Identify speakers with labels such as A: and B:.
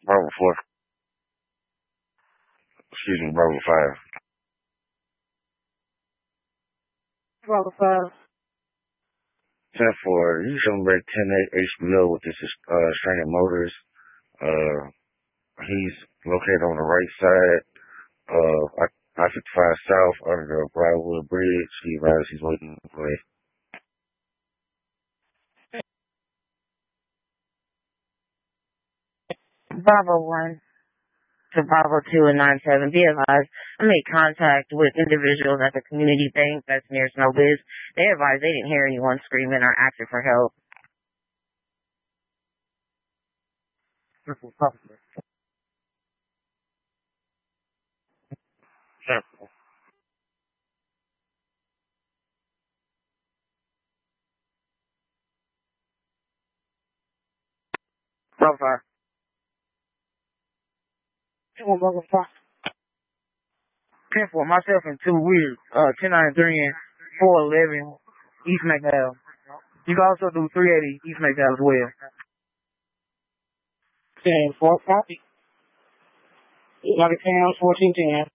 A: Bravo 4. Excuse me, Bravo 5.
B: Bravo 5.
A: 10-4. You show him break 10-8 HBO with this Stranded Motors. He's located on the right side of I-55 South under the Broadwood Bridge. He arrives, he's waiting for it.
B: Bravo 1 to Bravo 2 and 97. Be advised, I made contact with individuals at the community bank that's near Snowbiz. They advised they didn't hear anyone screaming or asking for help. Bravo 5. Bravo 5. 10-4, myself and two weird, 1093 and 411 East McDowell. You can also do 380 East McDowell as well.
C: 10-4, copy. Like 10, 14, 10.